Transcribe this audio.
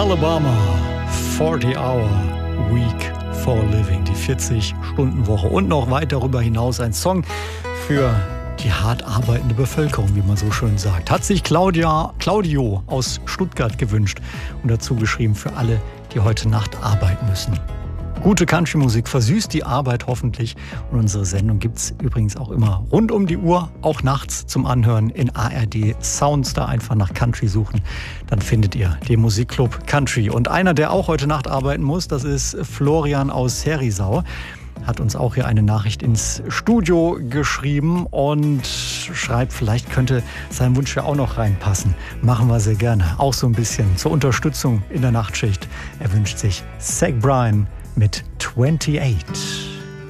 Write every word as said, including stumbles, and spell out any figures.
Alabama, forty hour week for living, die vierzig-Stunden-Woche und noch weit darüber hinaus ein Song für die hart arbeitende Bevölkerung, wie man so schön sagt. Hat sich Claudia, Claudio aus Stuttgart gewünscht und dazu geschrieben für alle, die heute Nacht arbeiten müssen. Gute Country-Musik versüßt die Arbeit hoffentlich. Und unsere Sendung gibt's übrigens auch immer rund um die Uhr, auch nachts zum Anhören in A R D Sounds. Da einfach nach Country suchen, dann findet ihr den Musikclub Country. Und einer, der auch heute Nacht arbeiten muss, das ist Florian aus Herisau. Hat uns auch hier eine Nachricht ins Studio geschrieben und schreibt, vielleicht könnte sein Wunsch ja auch noch reinpassen. Machen wir sehr gerne. Auch so ein bisschen zur Unterstützung in der Nachtschicht. Er wünscht sich Zach Bryan mit twenty-eight.